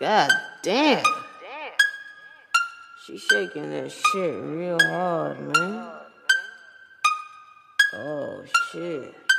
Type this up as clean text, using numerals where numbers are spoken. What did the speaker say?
God damn. She shaking that shit real hard, man. Oh, shit.